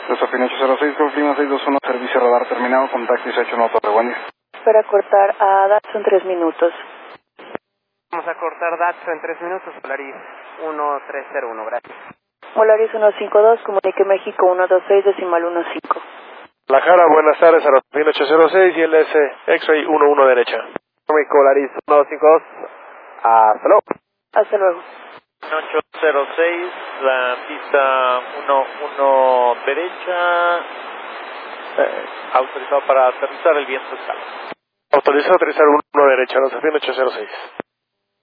Desafío 806, confirma 621, servicio radar terminado, contacto 18 no Torre, buen día. Para cortar a Datsun 3 minutos. Vamos a cortar Datsun en 3 minutos, Polaris 1301, gracias. Polaris 152, comunique México 126 decimal 15. Guadalajara, buenas tardes, Aeropuerto 806 y LS X-Ray 11 derecha. Polaris 152, hasta luego. Hasta luego. 806, la pista 11 derecha, autorizado para aterrizar, el viento escala. Autorizado a aterrizar 1 derecha, Desafío 806.